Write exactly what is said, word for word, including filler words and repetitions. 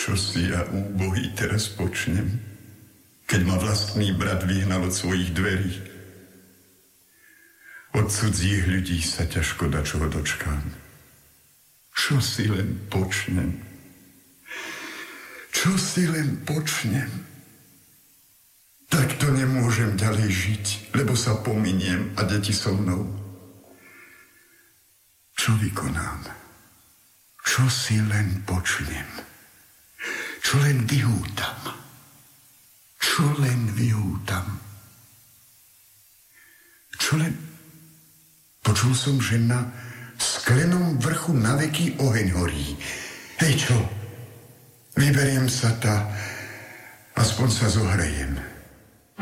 Čo si ja úbohý teraz počnem, keď ma vlastný brat vyhnal od svojich dverí? Od cudzích ľudí sa ťažko dačoho dočkám. Čo si len počnem? Čo si len počnem? Takto nemôžem ďalej žiť, lebo sa pominiem a deti so mnou. Čo vykonám? Čo si len počnem? Čo len vyhútam? Čo len vyhútam? Čo len... Počul som, že na sklenom vrchu na veky oheň horí. Hej, čo? Vyberiem sa ta, aspoň sa zohrejem.